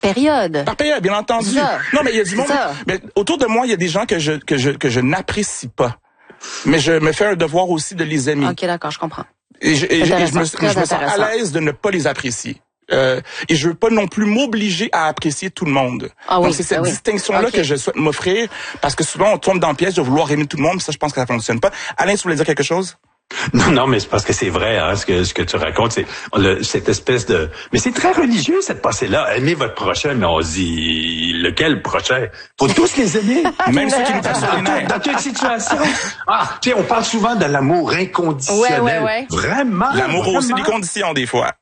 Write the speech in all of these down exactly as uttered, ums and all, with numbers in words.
période. Par période, bien entendu. Non, mais il y a du monde. Mais autour de moi, il y a des gens que je que je que je n'apprécie pas. Mais je me fais un devoir aussi de les aimer. OK, d'accord, je comprends. Et je, et, et je me, je me sens à l'aise de ne pas les apprécier. Euh, et je veux pas non plus m'obliger à apprécier tout le monde. Ah Donc oui, c'est cette ah oui. distinction-là okay. que je souhaite m'offrir, parce que souvent on tombe dans le piège de vouloir aimer tout le monde, ça je pense que ça fonctionne pas. Alain, tu voulais dire quelque chose? Non, non, mais c'est parce que c'est vrai, hein, ce que ce que tu racontes, c'est le, cette espèce de, mais c'est très religieux cette pensée-là. Aimez votre prochain, mais on se dit lequel prochain? Faut tous les aimer, même ceux qui nous passent sur les nerfs. Dans toute situation. Ah, tu sais, on parle souvent de l'amour inconditionnel. Ouais, ouais, ouais. Vraiment. L'amour vraiment. aussi des conditions des fois.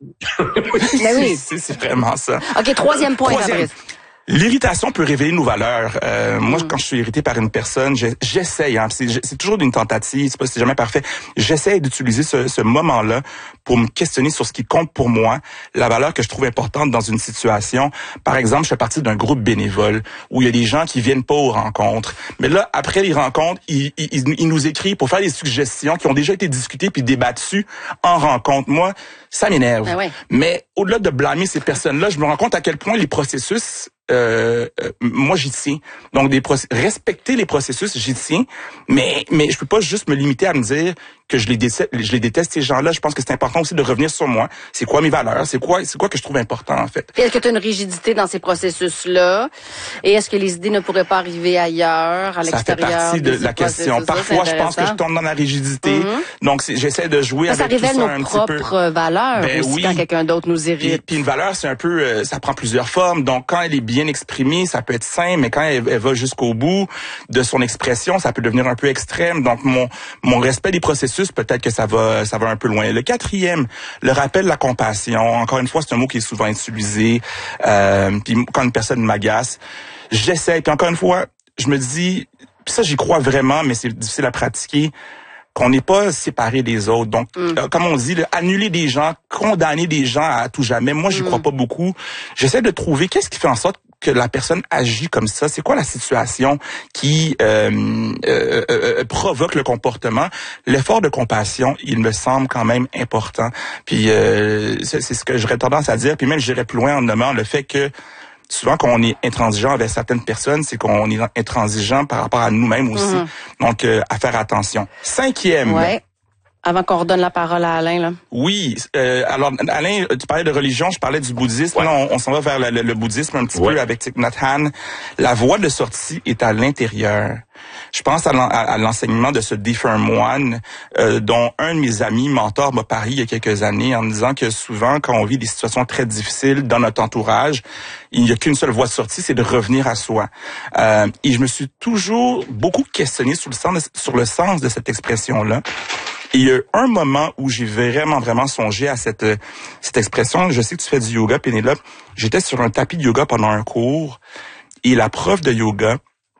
Mais oui. c'est, c'est vraiment ça. Ok, troisième point. Troisième. L'irritation peut révéler nos valeurs. Euh, mm. Moi, quand je suis irrité par une personne, je, j'essaye. Hein, c'est, c'est toujours une tentative. C'est pas, c'est jamais parfait. J'essaye d'utiliser ce, ce moment-là pour me questionner sur ce qui compte pour moi, la valeur que je trouve importante dans une situation. Par exemple, je fais partie d'un groupe bénévole où il y a des gens qui viennent pas aux rencontres. Mais là, après les rencontres, ils, ils, ils nous écrivent pour faire des suggestions qui ont déjà été discutées puis débattues en rencontre. Moi, ça m'énerve. Ah ouais. Mais au-delà de blâmer ces personnes-là, je me rends compte à quel point les processus Euh, euh, moi j'y tiens. Donc des proc- respecter les processus, j'y tiens, mais mais je peux pas juste me limiter à me dire que je les déteste, je les déteste ces gens-là. Je pense que c'est important aussi de revenir sur moi. C'est quoi mes valeurs? C'est quoi c'est quoi que je trouve important en fait? Et est-ce que tu as une rigidité dans ces processus-là? Et est-ce que les idées ne pourraient pas arriver ailleurs, à l'extérieur? Ça fait partie de la question. Parfois, je pense que je tombe dans la rigidité. Mm-hmm. Donc c'est, j'essaie de jouer ça, avec ça tout ça révèle un nos petit peu. propres valeurs ben aussi oui. Quand quelqu'un d'autre nous irrite. Puis, puis une valeur, c'est un peu, euh, ça prend plusieurs formes. Donc quand elle est bien exprimée, ça peut être sain, mais quand elle, elle va jusqu'au bout de son expression, ça peut devenir un peu extrême. Donc mon mon respect des processus, peut-être que ça va ça va un peu loin. Le quatrième, le rappel de la compassion. Encore une fois, c'est un mot qui est souvent utilisé. Euh, puis quand une personne m'agace, j'essaie. Puis encore une fois, je me dis, puis ça j'y crois vraiment, mais c'est difficile à pratiquer, qu'on n'est pas séparés des autres. Donc, mm. euh, comme on dit, là, annuler des gens, condamner des gens à tout jamais. Moi, j'y mm. crois pas beaucoup. J'essaie de trouver qu'est-ce qui fait en sorte que la personne agit comme ça. C'est quoi la situation qui euh, euh, euh, provoque le comportement? L'effort de compassion, il me semble quand même important. Puis euh, c'est, c'est ce que j'aurais tendance à dire. Puis même, j'irais plus loin en nommant le fait que souvent, quand on est intransigeant avec certaines personnes, c'est qu'on est intransigeant par rapport à nous-mêmes aussi. Mm. Donc, euh, à faire attention. Cinquième. Ouais. Avant qu'on redonne la parole à Alain, là. Oui. Euh, alors, Alain, tu parlais de religion, je parlais du bouddhisme. Ouais. Là, on, on s'en va vers le, le, le bouddhisme un petit ouais. peu avec Thich Nhat Hanh. La voie de sortie est à l'intérieur. Je pense à, l'en, à l'enseignement de ce défunt moine euh, dont un de mes amis mentors m'a parié il y a quelques années en me disant que souvent, quand on vit des situations très difficiles dans notre entourage, il n'y a qu'une seule voie de sortie, c'est de revenir à soi. Euh, et je me suis toujours beaucoup questionné sur le sens de, sur le sens de cette expression-là. Et il y a un moment où j'ai vraiment, vraiment songé à cette cette expression. Je sais que tu fais du yoga, Pénélope. J'étais sur un tapis de yoga pendant un cours et la prof de yoga,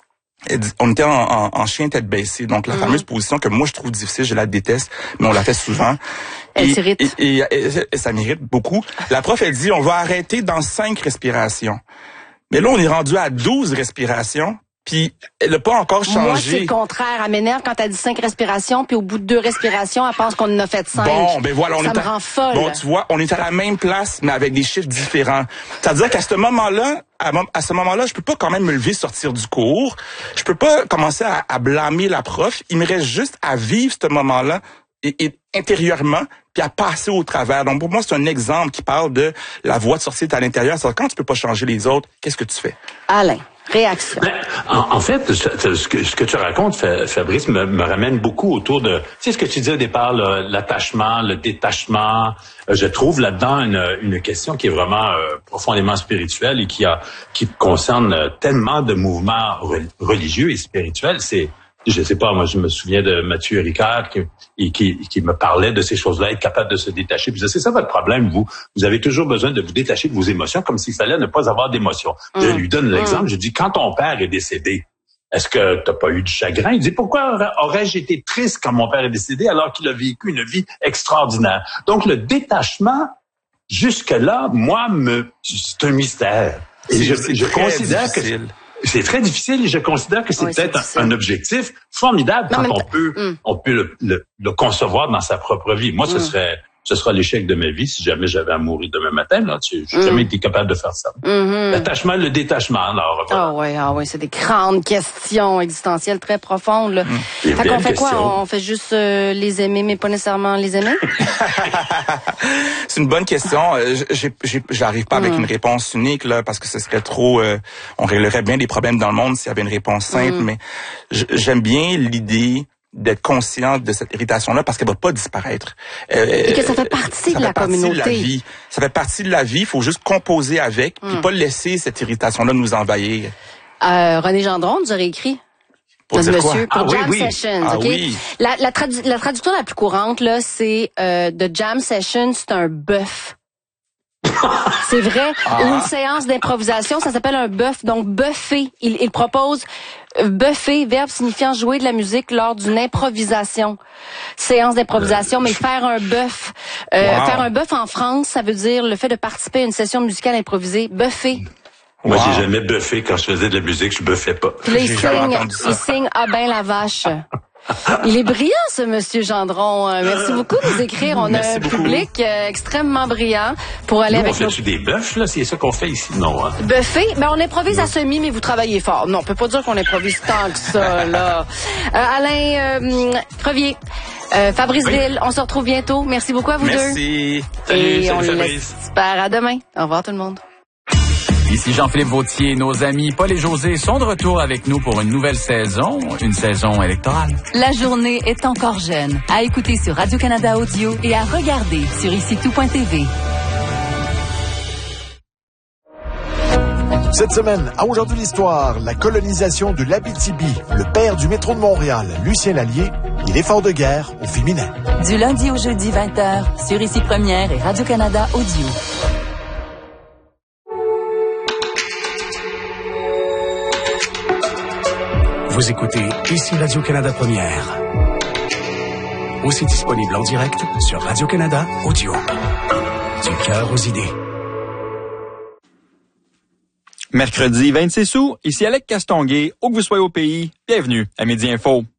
on était en, en, en chien tête baissée, donc la mmh. fameuse position que moi je trouve difficile, je la déteste, mais on la fait souvent. Elle et, s'irrite. Et, et, et, et ça m'irrite beaucoup. La prof, elle dit, on va arrêter dans cinq respirations. Mais là, on est rendu à douze respirations. Puis, elle n'a pas encore changé. Moi, c'est le contraire. Elle m'énerve quand elle dit cinq respirations, puis au bout de deux respirations, elle pense qu'on en a fait cinq. Bon, ben voilà, on ça est me à... rend folle. Bon, tu vois, on est à la même place, mais avec des chiffres différents. C'est-à-dire qu'à ce moment-là, à, à ce moment-là, je peux pas quand même me lever, sortir du cours. Je peux pas commencer à, à blâmer la prof. Il me reste juste à vivre ce moment-là et, et intérieurement, puis à passer au travers. Donc, pour moi, c'est un exemple qui parle de la voie de sortie à l'intérieur. C'est-à-dire, quand tu peux pas changer les autres, qu'est-ce que tu fais? Alain. Réaction. Ben, en, en fait, ce que, ce que tu racontes, Fabrice, me, me ramène beaucoup autour de, tu sais, ce que tu disais au départ, là, l'attachement, le détachement. Je trouve là-dedans une, une question qui est vraiment euh, profondément spirituelle et qui a, qui concerne tellement de mouvements religieux et spirituels. C'est, je sais pas, moi, je me souviens de Mathieu Ricard qui, et qui, qui me parlait de ces choses-là, être capable de se détacher. Puis c'est ça votre problème, vous. Vous avez toujours besoin de vous détacher de vos émotions, comme s'il fallait ne pas avoir d'émotions. Mmh. Je lui donne l'exemple. Mmh. Je dis, quand ton père est décédé, est-ce que t'as pas eu de chagrin? Il dit, pourquoi aurais-je été triste quand mon père est décédé alors qu'il a vécu une vie extraordinaire? Donc, le détachement, jusque-là, moi, me, c'est un mystère. Et je, je considère difficile. que c'est très difficile et je considère que c'est oui, peut-être c'est un, un objectif formidable non, quand on peut, mm. on peut le, le, le concevoir dans sa propre vie. Moi, ce mm. serait, ce sera l'échec de ma vie si jamais j'avais à mourir demain matin. Là, tu, j'ai mm. jamais été capable de faire ça. Mm-hmm. L'attachement, le détachement. Alors, voilà. Ah ouais, ah ouais, c'est des grandes questions existentielles très profondes. Là. Mm. Fait qu'on fait quoi? On fait juste euh, les aimer, mais pas nécessairement les aimer? C'est une bonne question. J'ai, j'ai, j'arrive pas avec mm. une réponse unique là, parce que ce serait trop. Euh, on réglerait bien des problèmes dans le monde s'il y avait une réponse simple. Mm. Mais j'aime bien l'idée d'être conscient de cette irritation-là parce qu'elle va pas disparaître. Euh, Et que ça fait partie ça de fait la partie communauté. De la vie. Ça fait partie de la vie. Il faut juste composer avec, mm. puis pas laisser cette irritation-là nous envahir. Euh, René Gendron nous aurait écrit. Pour dire monsieur, quoi? pour ah, Jam oui, oui. Sessions, ah, ok? Oui. La, la, tradu- la traduction la plus courante, là, c'est euh, de Jam Session, c'est un bœuf. C'est vrai, ah. Une séance d'improvisation, ça s'appelle un bœuf. Donc, bœuffer, il, il propose euh, bœuffer, verbe signifiant jouer de la musique lors d'une improvisation. Séance d'improvisation, mais faire un bœuf. Euh, wow. Faire un bœuf en France, ça veut dire le fait de participer à une session musicale improvisée. Bœuffer. Moi, wow. j'ai jamais buffé quand je faisais de la musique, je buffais pas. Puis là, il signe, il signe ah ben la vache. Il est brillant, ce monsieur Gendron. Merci beaucoup de nous écrire. On Merci a un beaucoup. public euh, extrêmement brillant pour aller nous, avec on nos... fait-tu des bœufs, là? C'est ça qu'on fait ici? Non, hein? Buffet? Ben, on improvise non. à semi, mais vous travaillez fort. Non, on peut pas dire qu'on improvise tant que ça, là. Euh, Alain euh, Crevier, euh, Fabrice oui. Ville, on se retrouve bientôt. Merci beaucoup à vous Merci. deux. Merci. Salut, Et salut on Fabrice. l'espère à demain. Au revoir tout le monde. Ici Jean-Philippe Vautier, nos amis Paul et José sont de retour avec nous pour une nouvelle saison, une saison électorale. La journée est encore jeune. À écouter sur Radio-Canada Audio et à regarder sur ici tout point t v. Cette semaine, à Aujourd'hui l'Histoire, la colonisation de l'Abitibi, le père du métro de Montréal, Lucien Lallier, et l'effort de guerre au féminin. Du lundi au jeudi vingt heures, sur Ici Première et Radio-Canada Audio. Vous écoutez Ici Radio-Canada Première. Aussi disponible en direct sur Radio-Canada Audio. Du cœur aux idées. Mercredi vingt-six août, ici Alec Castonguay, où que vous soyez au pays, bienvenue à Midi Info.